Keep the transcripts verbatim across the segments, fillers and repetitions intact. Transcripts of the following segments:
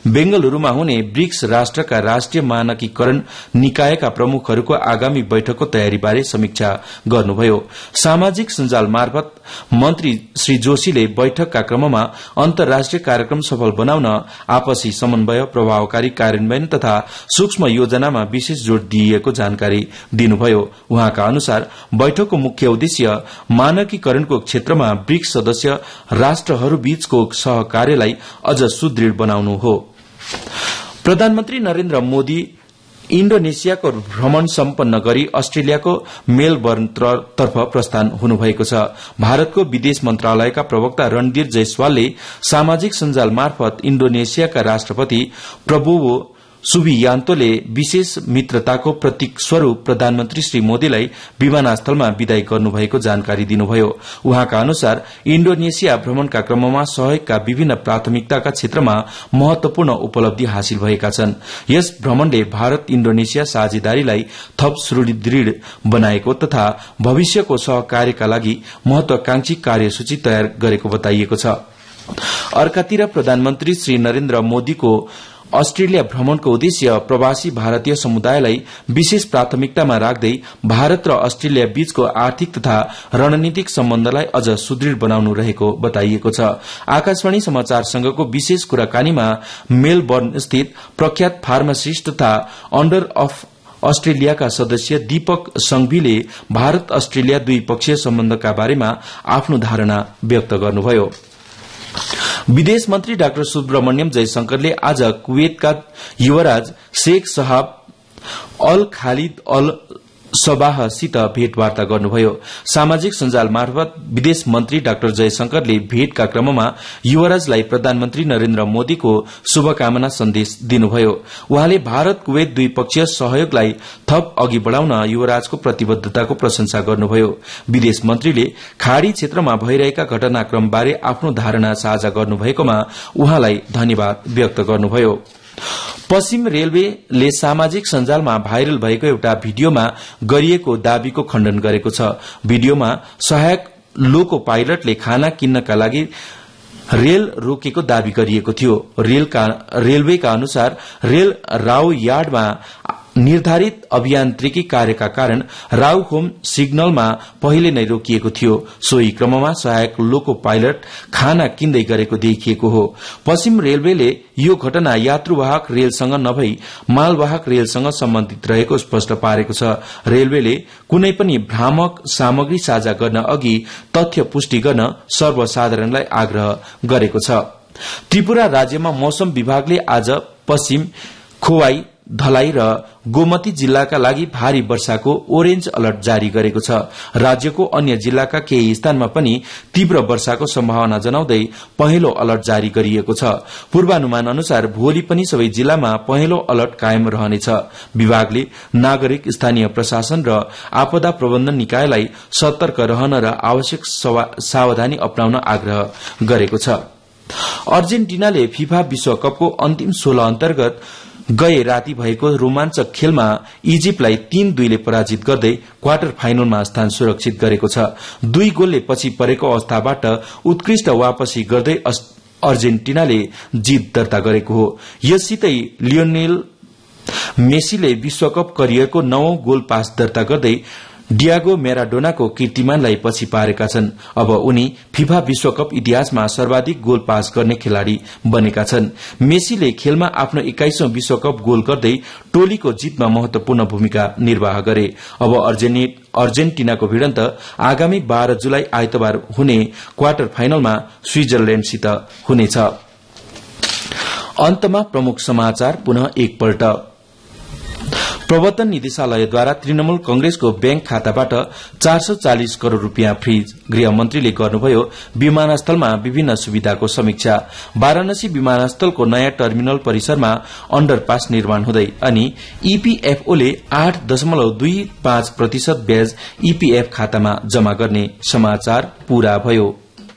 बेंगलुरूमा हुने ब्रिक्स राष्ट्रका राष्ट्रिय मानकीकरण निकायका प्रमुखहरूको आगामी बैठकको तयारीबारे समीक्षा गर्नुभयो। सामाजिक सञ्जाल मार्फत मन्त्री श्री जोशीले बैठकका क्रममा अन्तर्राष्ट्रिय कार्यक्रम सफल बनाउन आपसी समन्वय, प्रभावकारी कार्यान्वयन तथा सूक्ष्म योजनामा विशेष जोड़ दिइएको जानकारी दिनुभयो। उहाँका अनुसार बैठकको मुख्य उद्देश्य मानकीकरणको क्षेत्रमा ब्रिक्स सदस्य राष्ट्रहरूबीचको सहकार्यलाई अझ सुदृढ़ बनाउनु हो। प्रधानमन्त्री नरेन्द्र मोदी इण्डोनेसियाको भ्रमण सम्पन्न गरी अस्ट्रेलियाको मेलबर्न तर्फ प्रस्थान हुनुभएको छ। भारतको विदेश मन्त्रालयका प्रवक्ता रणधीर जयसवालले सामाजिक सञ्जाल मार्फत इण्डोनेसियाका राष्ट्रपति प्रबोवो सुबियान्तोले विशेष मित्रताको प्रतीक स्वरूप प्रधानमन्त्री श्री मोदीलाई विमानस्थलमा विदाई गर्नुभएको जानकारी दिनुभयो। उहाँका अनुसार इण्डोनेसिया भ्रमणका क्रममा सहयोगका विभिन्न प्राथमिकताका क्षेत्रमा महत्वपूर्ण उपलब्धि हासिल भएका छन्। यस भ्रमणले भारत इण्डोनेसिया साझेदारीलाई थप सुदृढ़ बनाएको तथा भविष्यको सहकार्यका लागि महत्वाकांक्षी कार्यसूची तयार गरेको बताइएको छ। अर्कातिर प्रधानमन्त्री श्री नरेन्द्र मोदीको अस्ट्रेलिया भ्रमणको उद्देश्य प्रवासी भारतीय समुदायलाई विशेष प्राथमिकतामा राख्दै भारत र अस्ट्रेलिया बीचको आर्थिक तथा रणनीतिक सम्बन्धलाई अझ सुदृढ़ बनाउनु रहेको बताइएको छ। आकाशवाणी समाचारसँगको विशेष कुराकानीमा मेलबर्न स्थित प्रख्यात फार्मासिस्ट तथा अन्डर अफ अस्ट्रेलियाका सदस्य दीपक संघवीले भारत अस्ट्रेलिया द्विपक्षीय सम्बन्धका बारेमा आफ्नो धारणा व्यक्त गर्नुभयो। विदेश मन्त्री डाक्टर सुब्रमण्यम जयशंकरले आज कुवेतका युवराज शेख सहाब अल खालिद अल सबाहसित भेटवार्ता गर्नुभयो। सामाजिक सञ्जाल मार्फत विदेश मन्त्री डाक्टर जयशंकरले भेटका क्रममा युवराजलाई प्रधानमन्त्री नरेन्द्र मोदीको शुभकामना सन्देश दिनुभयो। उहाँले भारत कुवेत द्विपक्षीय सहयोगलाई थप अघि बढ़ाउन युवराजको प्रतिबद्धताको प्रशंसा गर्नुभयो। विदेश मन्त्रीले खाड़ी क्षेत्रमा भइरहेका घटनाक्रमबारे आफ्नो धारणा साझा गर्नुभएकोमा उहाँलाई धन्यवाद व्यक्त गर्नुभयो। पश्चिम रेलवेले सामाजिक सञ्जालमा भाइरल भएको एउटा भिडियोमा गरिएको दावीको खण्डन गरेको छ। भिडियोमा सहायक लोको पाइलटले खाना किन्नका लागि रेल रोकेको दावी गरिएको थियो। रेलवेका अनुसार रेल राउ यार्डमा निर्धारित अभियान्त्रिकी कार्यका कारण राउ होम सिग्नलमा पहिले नै रोकिएको थियो। सोही क्रममा सहायक लोको पाइलट खाना किन्दै गरेको देखिएको हो। पश्चिम रेलवेले यो घटना यात्रुवाहक रेलसँग नभई मालवाहक रेलसँग सम्बन्धित रहेको स्पष्ट पारेको छ। रेलवेले कुनै पनि भ्रामक सामग्री साझा गर्न अघि तथ्य पुष्टि गर्न सर्वसाधारणलाई आग्रह गरेको छ। त्रिपुरा राज्यमा मौसम विभागले आज पश्चिम खोवाई, धलाई र गोमती जिल्लाका लागि भारी वर्षाको ओरेन्ज अलर्ट जारी गरेको छ। राज्यको अन्य जिल्लाका केही स्थानमा पनि तीव्र वर्षाको सम्भावना जनाउँदै पहेँलो अलर्ट जारी गरिएको छ। पूर्वानुमान अनुसार भोलि पनि सबै जिल्लामा पहेँलो अलर्ट कायम रहनेछ। विभागले नागरिक, स्थानीय प्रशासन र आपदा प्रबन्धन निकायलाई सतर्क रहन र आवश्यक सावधानी अपनाउन आग्रह गरेको छ। अर्जेन्टिनाले फिफा विश्वकपको अन्तिम सोह्र अन्तर्गत गए राति भएको रोमाञ्चक खेलमा इजिप्टलाई तीन दुईले पराजित गर्दै क्वार्टर फाइनलमा स्थान सुरक्षित गरेको छ। दुई गोलले पछि परेको अवस्थाबाट उत्कृष्ट वापसी गर्दै अर्जेन्टिनाले जित दर्ता गरेको हो। यससितै लियोनेल मेसीले विश्वकप करियरको नवौं गोल पास दर्ता गर्दै डियागो मेराडोनाको कीर्तिमानलाई पछि पारेका छन्। अब उनी फिफा विश्वकप इतिहासमा सर्वाधिक गोल पास गर्ने खेलाड़ी बनेका छन्। मेसीले खेलमा आफ्नो एक्काइसौं विश्वकप गोल गर्दै टोलीको जितमा महत्वपूर्ण भूमिका निर्वाह गरे। अब अर्जेन्टिनाको भिडन्त आगामी बाह्र जुलाई आइतबार हुने क्वार्टर फाइनलमा स्विजरल्याण्डसित हुनेछ। अन्तमा प्रमुख समाचार पुनः एकपल्ट। प्रवर्तन निदेशालयद्वारा तृणमूल कंग्रेसको ब्याङ्क खाताबाट चार सय चालिस करोड़ रूपियाँ फ्रिज। गृहमन्त्रीले गर्नुभयो विमानस्थलमा विभिन्न सुविधाको समीक्षा। वाराणसी विमानस्थलको नयाँ टर्मिनल परिसरमा अण्डरपास निर्माण हुँदै अनि ईपीएफओले आठ दशमलव दुई पाँच प्रतिशत ब्याज ईपीएफ खातामा जमा गर्ने समाचार पूरा भयो।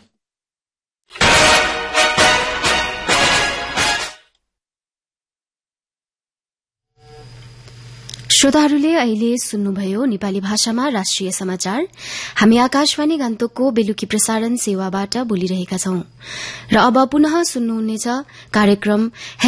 श्रोताहरूले अहिले सुन्नुभयो नेपाली भाषामा राष्ट्रिय समाचार। हामी आकाशवाणी गान्तोकको बेलुकी प्रसारण सेवाबाट बोलिरहेका छौं र अब पुनः सुन्नुहुनेछ कार्यक्रम